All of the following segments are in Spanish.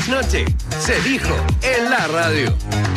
noche se dijo en la radio.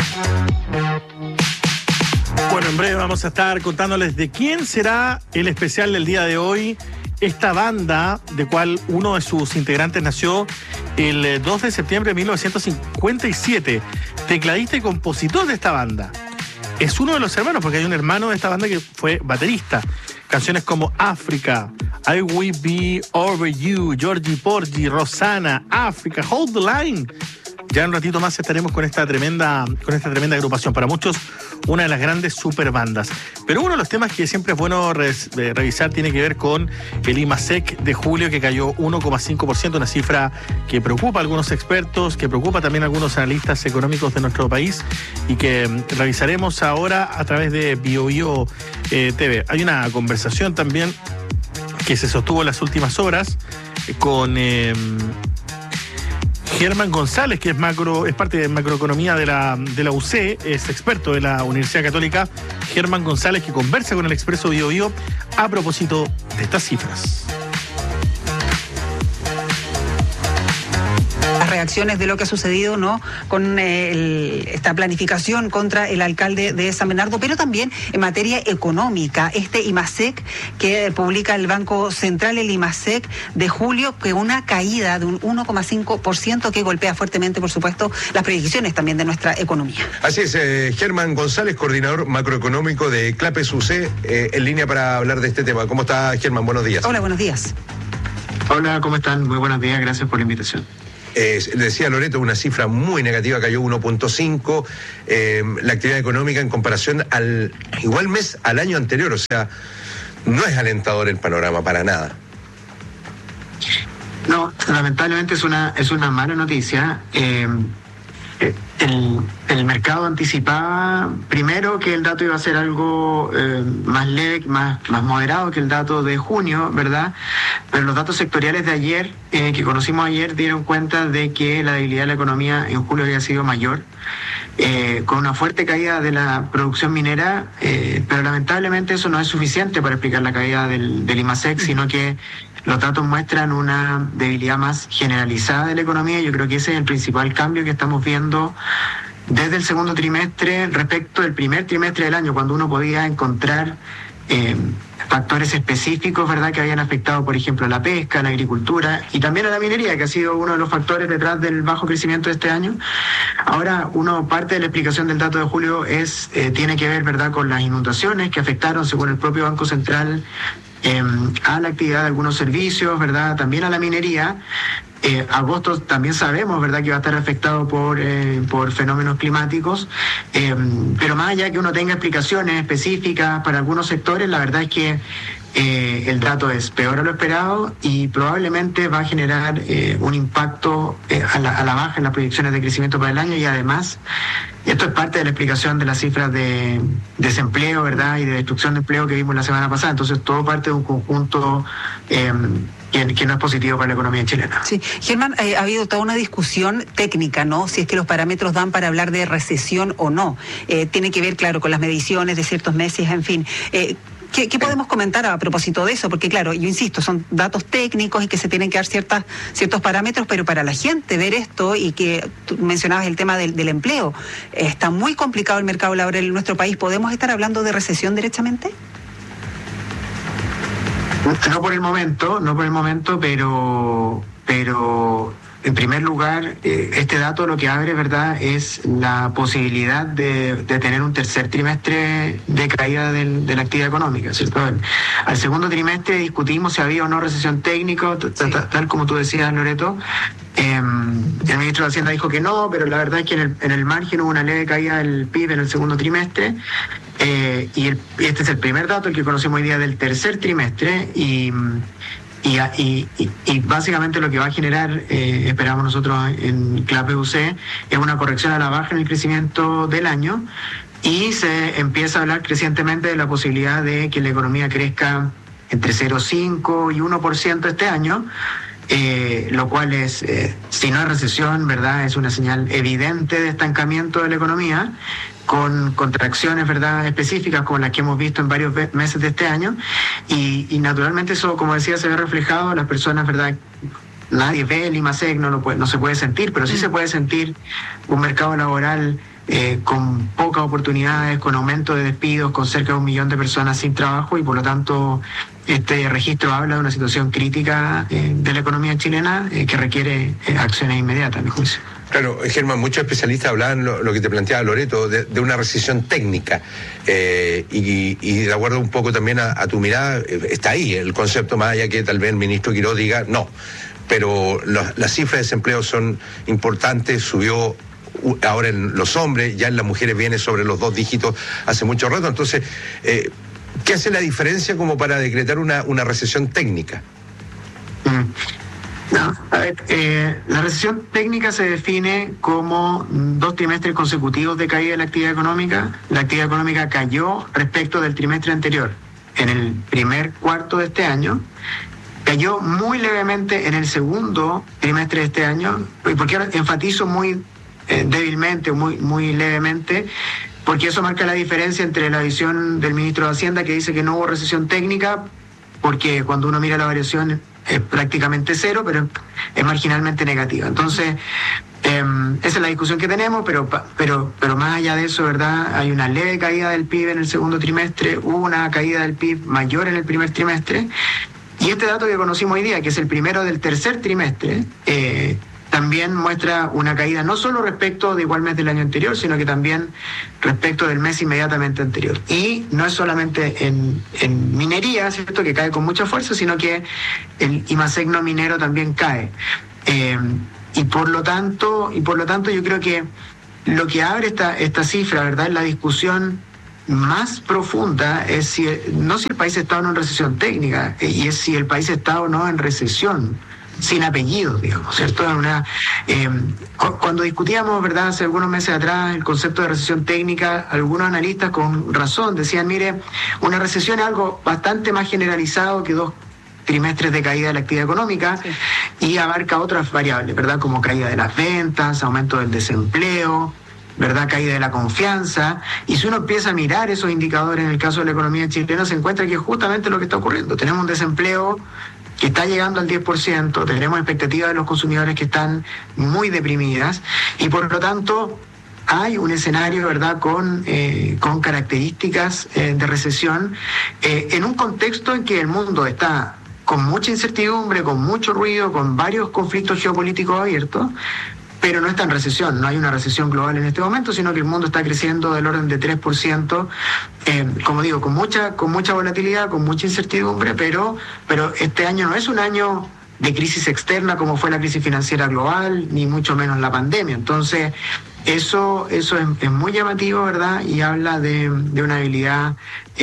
Bueno, en breve vamos a estar contándoles de quién será el especial del día de hoy. Esta banda, de cual uno de sus integrantes nació el 2 de septiembre de 1957, tecladista y compositor de esta banda. Es uno de los hermanos, porque hay un hermano de esta banda que fue baterista. Canciones como África, I Will Be Over You, Georgie Porgy, Rosanna, África, Hold the Line. Ya en un ratito más estaremos con esta tremenda agrupación. Para muchos, una de las grandes super bandas. Pero uno de los temas que siempre es bueno revisar tiene que ver con el IMASEC de julio, que cayó 1,5%, una cifra que preocupa a algunos expertos, que preocupa también a algunos analistas económicos de nuestro país y que revisaremos ahora a través de BioBio TV. Hay una conversación también que se sostuvo en las últimas horas con Germán González, que es parte de macroeconomía de la UC, es experto de la Universidad Católica. Germán González, que conversa con el Expreso BioBio a propósito de estas cifras. Las reacciones de lo que ha sucedido, ¿no?, con esta planificación contra el alcalde de San Bernardo, pero también en materia económica. Este IMASEC que publica el Banco Central, el IMASEC de julio, que una caída de un 1,5% que golpea fuertemente, por supuesto, las predicciones también de nuestra economía. Así es, Germán González, coordinador macroeconómico de CLAPES UC, en línea para hablar de este tema. ¿Cómo está, Germán? Buenos días. Hola, buenos días. Hola, ¿cómo están? Muy buenos días, gracias por la invitación. Decía Loreto, una cifra muy negativa, cayó 1,5%, la actividad económica en comparación al igual mes al año anterior, o sea, no es alentador el panorama para nada. No, lamentablemente es una mala noticia. El mercado anticipaba primero que el dato iba a ser algo más leve, más moderado que el dato de junio, ¿verdad? Pero los datos sectoriales de ayer, que conocimos ayer, dieron cuenta de que la debilidad de la economía en julio había sido mayor, con una fuerte caída de la producción minera, pero lamentablemente eso no es suficiente para explicar la caída del IMASEC, sino que los datos muestran una debilidad más generalizada de la economía. Yo creo que ese es el principal cambio que estamos viendo desde el segundo trimestre respecto del primer trimestre del año, cuando uno podía encontrar factores específicos, ¿verdad?, que habían afectado, por ejemplo, a la pesca, a la agricultura y también a la minería, que ha sido uno de los factores detrás del bajo crecimiento de este año. Ahora, parte de la explicación del dato de julio tiene que ver, ¿verdad?, con las inundaciones que afectaron, según el propio Banco Central, a la actividad de algunos servicios, ¿verdad?, también a la minería. Agosto también sabemos, ¿verdad?, que va a estar afectado por fenómenos climáticos, pero más allá que uno tenga explicaciones específicas para algunos sectores, la verdad es que el dato es peor a lo esperado y probablemente va a generar un impacto a la baja en las proyecciones de crecimiento para el año, y además esto es parte de la explicación de las cifras de desempleo, ¿verdad?, y de destrucción de empleo que vimos la semana pasada. Entonces todo parte de un conjunto que no es positivo para la economía chilena. Sí, Germán, ha habido toda una discusión técnica, ¿no?, si es que los parámetros dan para hablar de recesión o no. Tiene que ver, claro, con las mediciones de ciertos meses, en fin. ¿Qué podemos comentar a propósito de eso? Porque, claro, yo insisto, son datos técnicos y que se tienen que dar ciertos parámetros, pero para la gente ver esto, y que tú mencionabas el tema del empleo, está muy complicado el mercado laboral en nuestro país. ¿Podemos estar hablando de recesión derechamente? No por el momento, pero en primer lugar, este dato lo que abre, ¿verdad?, es la posibilidad de tener un tercer trimestre de caída de la actividad económica, ¿cierto? Al segundo trimestre discutimos si había o no recesión técnica, tal como tú decías, Loreto. El ministro de Hacienda dijo que no, pero la verdad es que en el margen hubo una leve caída del PIB en el segundo trimestre. Y este es el primer dato, el que conocemos hoy día, del tercer trimestre, y básicamente lo que va a generar, esperamos nosotros en CLAPES UC, es una corrección a la baja en el crecimiento del año, y se empieza a hablar crecientemente de la posibilidad de que la economía crezca entre 0,5 y 1% este año, lo cual es, si no es recesión, ¿verdad?, es una señal evidente de estancamiento de la economía, con contracciones, ¿verdad?, específicas como las que hemos visto en varios meses de este año, y naturalmente eso, como decía, se ve reflejado en las personas, ¿verdad?, nadie ve el IMASEC, no se puede sentir, pero sí se puede sentir un mercado laboral con pocas oportunidades, con aumento de despidos, con cerca de 1 millón de personas sin trabajo, y por lo tanto este registro habla de una situación crítica de la economía chilena que requiere acciones inmediatas, a mi juicio. Claro, Germán, muchos especialistas hablaban lo que te planteaba Loreto, de una recesión técnica, y de acuerdo un poco también a tu mirada, está ahí el concepto, más allá que tal vez el ministro Quirós diga no, pero las cifras de desempleo son importantes, subió ahora en los hombres, ya en las mujeres viene sobre los 2 dígitos hace mucho rato. Entonces, ¿qué hace la diferencia como para decretar una recesión técnica? No, a ver, la recesión técnica se define como 2 trimestres consecutivos de caída de la actividad económica. La actividad económica cayó respecto del trimestre anterior en el primer cuarto de este año, cayó muy levemente en el segundo trimestre de este año. ¿Y por qué enfatizo muy débilmente o muy levemente? Porque eso marca la diferencia entre la visión del ministro de Hacienda, que dice que no hubo recesión técnica, porque cuando uno mira la variación es prácticamente cero, pero es marginalmente negativa. Entonces, esa es la discusión que tenemos, pero más allá de eso, ¿verdad? Hay una leve caída del PIB en el segundo trimestre, hubo una caída del PIB mayor en el primer trimestre, y este dato que conocimos hoy día, que es el primero del tercer trimestre, también muestra una caída no solo respecto de igual mes del año anterior, sino que también respecto del mes inmediatamente anterior. Y no es solamente en minería, ¿cierto?, que cae con mucha fuerza, sino que el IMASEC no minero también cae. Y por lo tanto yo creo que lo que abre esta cifra, ¿verdad?, es la discusión más profunda, es no si el país está o no en recesión técnica, y es si el país está o no en recesión sin apellidos, digamos, ¿cierto? Cuando discutíamos, ¿verdad?, hace algunos meses atrás el concepto de recesión técnica, algunos analistas con razón decían, mire, una recesión es algo bastante más generalizado que 2 trimestres de caída de la actividad económica, sí, y abarca otras variables, ¿verdad?, como caída de las ventas, aumento del desempleo, ¿verdad?, caída de la confianza. Y si uno empieza a mirar esos indicadores en el caso de la economía chilena, se encuentra que es justamente lo que está ocurriendo. Tenemos un desempleo que está llegando al 10%, tenemos expectativas de los consumidores que están muy deprimidas, y por lo tanto hay un escenario, ¿verdad?, con características de recesión, en un contexto en que el mundo está con mucha incertidumbre, con mucho ruido, con varios conflictos geopolíticos abiertos, pero no está en recesión, no hay una recesión global en este momento, sino que el mundo está creciendo del orden de 3%, como digo, con mucha volatilidad, con mucha incertidumbre, pero este año no es un año de crisis externa como fue la crisis financiera global, ni mucho menos la pandemia. Entonces, eso es muy llamativo, ¿verdad?, y habla de una habilidad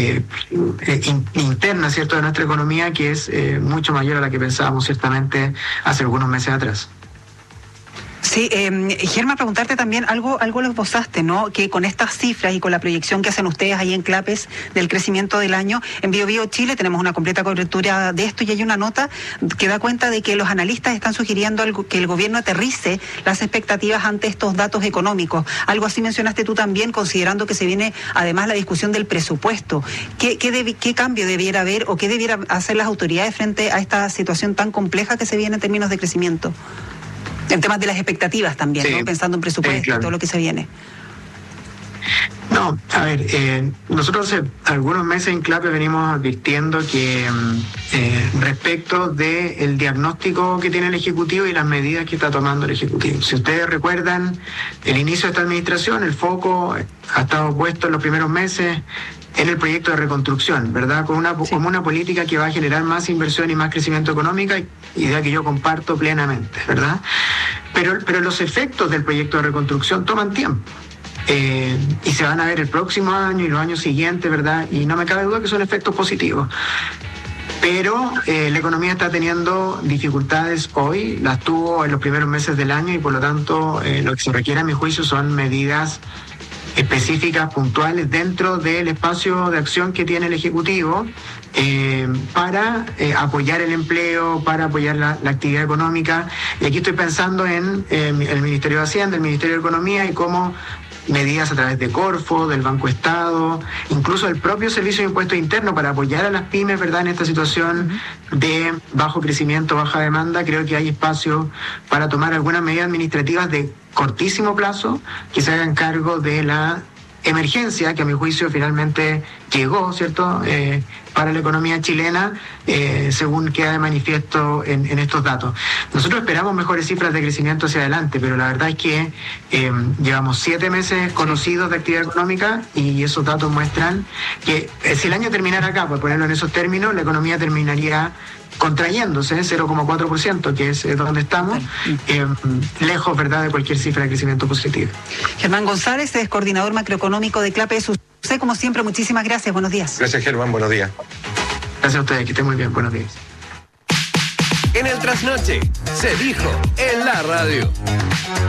interna, ¿cierto?, de nuestra economía, que es mucho mayor a la que pensábamos ciertamente hace algunos meses atrás. Sí, Germán, preguntarte también, algo lo esbozaste, ¿no?, que con estas cifras y con la proyección que hacen ustedes ahí en Clapes del crecimiento del año, en BioBio Chile tenemos una completa cobertura de esto, y hay una nota que da cuenta de que los analistas están sugiriendo que el gobierno aterrice las expectativas ante estos datos económicos. Algo así mencionaste tú también, considerando que se viene además la discusión del presupuesto. ¿Qué cambio debiera haber o qué debieran hacer las autoridades frente a esta situación tan compleja que se viene en términos de crecimiento? En temas de las expectativas también, sí, ¿no?, pensando en presupuesto, claro, y todo lo que se viene. No, a ver, nosotros hace algunos meses en CLAPE venimos advirtiendo que respecto del diagnóstico que tiene el Ejecutivo y las medidas que está tomando el Ejecutivo. Si ustedes recuerdan, el inicio de esta administración, el foco ha estado puesto en los primeros meses en el proyecto de reconstrucción, ¿verdad?, como una política que va a generar más inversión y más crecimiento económico, idea que yo comparto plenamente, ¿verdad? Pero los efectos del proyecto de reconstrucción toman tiempo. Y se van a ver el próximo año y los años siguientes, ¿verdad? Y no me cabe duda que son efectos positivos. Pero la economía está teniendo dificultades hoy, las tuvo en los primeros meses del año, y por lo tanto lo que se requiere, a mi juicio, son medidas específicas, puntuales, dentro del espacio de acción que tiene el Ejecutivo para apoyar el empleo, para apoyar la actividad económica. Y aquí estoy pensando en el Ministerio de Hacienda, el Ministerio de Economía y cómo medidas a través de Corfo, del Banco Estado, incluso el propio Servicio de Impuestos Internos para apoyar a las pymes, ¿verdad?, en esta situación de bajo crecimiento, baja demanda. Creo que hay espacio para tomar algunas medidas administrativas de cortísimo plazo que se hagan cargo de la emergencia que a mi juicio finalmente llegó, ¿cierto?, para la economía chilena, según queda de manifiesto en estos datos. Nosotros esperamos mejores cifras de crecimiento hacia adelante, pero la verdad es que llevamos 7 meses conocidos de actividad económica y esos datos muestran que si el año terminara acá, por ponerlo en esos términos, la economía terminaría contrayéndose 0,4%, que es donde estamos, lejos, ¿verdad?, de cualquier cifra de crecimiento positivo. Germán González es coordinador macroeconómico de CLAPE. Usted, como siempre, muchísimas gracias. Buenos días. Gracias, Germán. Buenos días. Gracias a ustedes. Que estén muy bien. Buenos días. En el Trasnoche, se dijo en la radio.